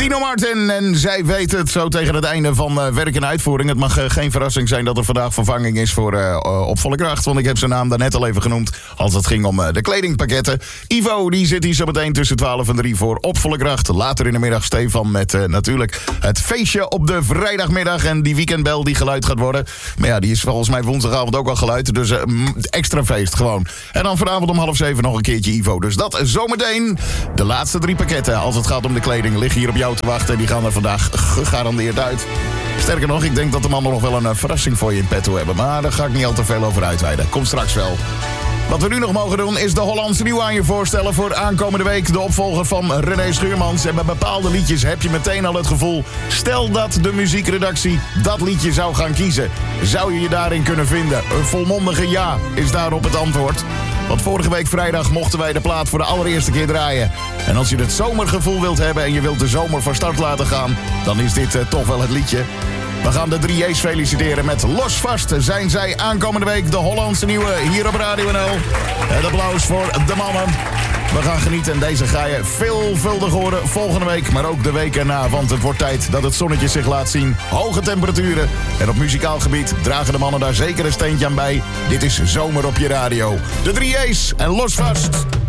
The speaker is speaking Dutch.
Tino Martin en zij weet het zo tegen het einde van werk en uitvoering. Het mag geen verrassing zijn dat er vandaag vervanging is voor Op Volle Kracht. Want ik heb zijn naam daarnet al even genoemd als het ging om de kledingpakketten. Ivo die zit hier zo meteen tussen 12 en 3 voor Op Volle Kracht. Later in de middag Stefan met natuurlijk het feestje op de vrijdagmiddag. En die weekendbel die geluid gaat worden. Maar ja, die is volgens mij woensdagavond ook al geluid. Dus extra feest gewoon. En dan vanavond om 6:30 nog een keertje Ivo. Dus dat zometeen. De laatste 3 pakketten als het gaat om de kleding liggen hier op jou te wachten. Die gaan er vandaag gegarandeerd uit. Sterker nog, ik denk dat de mannen nog wel een verrassing voor je in petto hebben. Maar daar ga ik niet al te veel over uitweiden. Komt straks wel. Wat we nu nog mogen doen is de Hollandse Nieuw aan je voorstellen voor aankomende week. De opvolger van René Schuurmans. En bij bepaalde liedjes heb je meteen al het gevoel. Stel dat de muziekredactie dat liedje zou gaan kiezen. Zou je je daarin kunnen vinden? Een volmondige ja is daarop het antwoord. Want vorige week vrijdag mochten wij de plaat voor de allereerste keer draaien. En als je het zomergevoel wilt hebben en je wilt de zomer van start laten gaan, dan is dit toch wel het liedje. We gaan de 3J's feliciteren met Los Vast. Zijn zij aankomende week de Hollandse Nieuwe hier op Radio NL. Het applaus voor de mannen. We gaan genieten en deze ga je veelvuldig horen volgende week, maar ook de week erna. Want het wordt tijd dat het zonnetje zich laat zien. Hoge temperaturen. En op muzikaal gebied dragen de mannen daar zeker een steentje aan bij. Dit is Zomer op je radio. De 3J's en Los Vast.